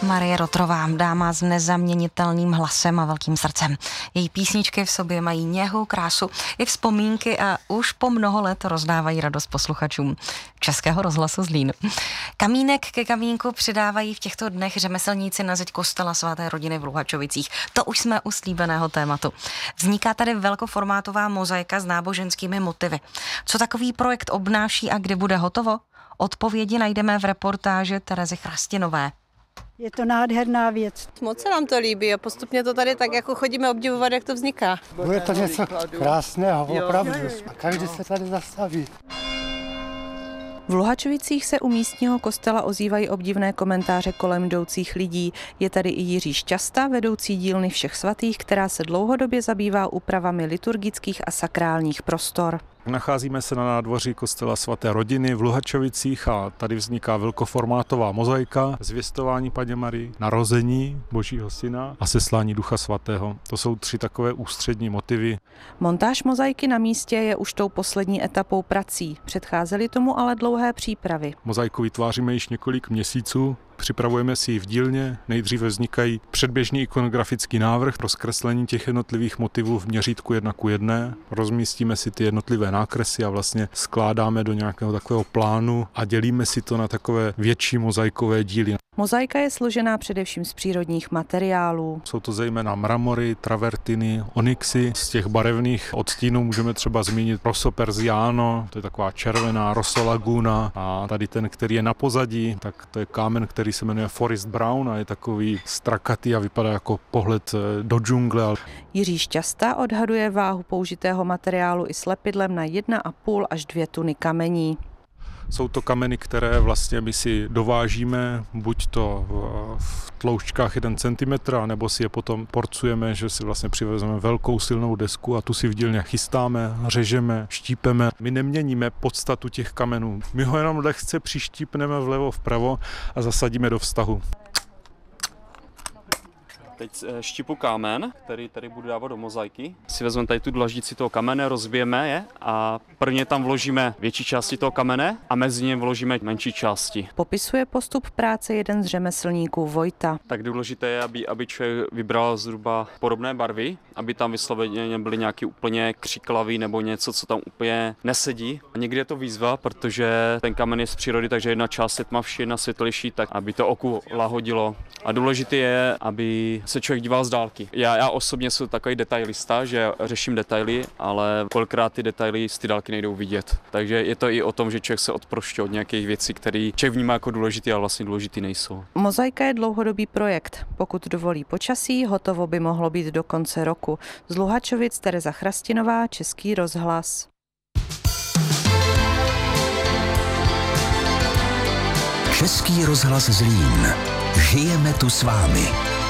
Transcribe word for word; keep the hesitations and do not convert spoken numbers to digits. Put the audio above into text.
Marie Rotrová, dáma s nezaměnitelným hlasem a velkým srdcem. Její písničky v sobě mají něhu, krásu i vzpomínky a už po mnoho let rozdávají radost posluchačům Českého rozhlasu Zlín. Kamínek ke kamínku přidávají v těchto dnech řemeslníci na zeď kostela svaté rodiny v Luhačovicích. To už jsme u slíbeného tématu. Vzniká tady velkoformátová mozaika s náboženskými motivy. Co takový projekt obnáší a kdy bude hotovo? Odpovědi najdeme v reportáži Terezy Chrastinové. Je to nádherná věc. Moc se nám to líbí a postupně to tady tak jako chodíme obdivovat, jak to vzniká. Bude to něco krásného, opravdu. A každý se tady zastaví. V Luhačovicích se u místního kostela ozývají obdivné komentáře kolem jdoucích lidí. Je tady i Jiří Šťasta, vedoucí dílny Všech svatých, která se dlouhodobě zabývá úpravami liturgických a sakrálních prostor. Nacházíme se na nádvoří kostela svaté rodiny v Luhačovicích a tady vzniká velkoformátová mozaika, zvěstování Panně Marii, narození Božího syna a seslání Ducha svatého. To jsou tři takové ústřední motivy. Montáž mozaiky na místě je už tou poslední etapou prací. Předcházely tomu ale dlouhé přípravy. Mozaiku vytváříme již několik měsíců. Připravujeme si ji v dílně, nejdříve vznikají předběžný ikonografický návrh pro zkreslení těch jednotlivých motivů v měřítku jedna ku jedné. Rozmístíme si ty jednotlivé nákresy a vlastně skládáme do nějakého takového plánu a dělíme si to na takové větší mozaikové díly. Mozaika je složená především z přírodních materiálů. Jsou to zejména mramory, travertiny, onyxy. Z těch barevných odstínů můžeme třeba zmínit Rosso Persiano, to je taková červená, Rosso Laguna, a tady ten, který je na pozadí, tak to je kámen, který se jmenuje Forest Brown a je takový strakatý a vypadá jako pohled do džungle. Jiří Šťasta odhaduje váhu použitého materiálu i s lepidlem na jedna a půl až dvě tuny kamení. Jsou to kameny, které vlastně my si dovážíme, buď to v tloušťkách jeden centimetr, nebo si je potom porcujeme, že si vlastně přivezeme velkou silnou desku a tu si v dílně chystáme, řežeme, štípeme. My neměníme podstatu těch kamenů. My ho jenom lehce přištípneme vlevo vpravo a zasadíme do vztahu. Teď štípu kámen, který tady budu dávat do mozaiky. Si vezmeme tady tu dlaždici toho kamene, rozbijeme je a prvně tam vložíme větší části toho kamene a mezi ně vložíme menší části. Popisuje postup práce jeden z řemeslníků Vojta. Tak důležité je, aby, aby člověk vybral zhruba podobné barvy, aby tam vysloveně nebyly nějaký úplně křiklavý nebo něco, co tam úplně nesedí. A někdy je to výzva, protože ten kamen je z přírody, takže jedna část je tmavší, jedna světlejší, tak aby to oku lahodilo. A důležité je, aby se člověk díval z dálky. Já, já osobně jsem takový detailista, že řeším detaily, ale kolikrát ty detaily z ty dálky nejdou vidět. Takže je to i o tom, že člověk se odprošťuje od nějakých věcí, které člověk vnímá jako důležitý, ale vlastně důležitý nejsou. Mozaika je dlouhodobý projekt. Pokud dovolí počasí, hotovo by mohlo být do konce roku. Z Luhačovic Tereza Chrastinová, Český rozhlas. Český rozhlas Zlín. Žijeme tu s vámi.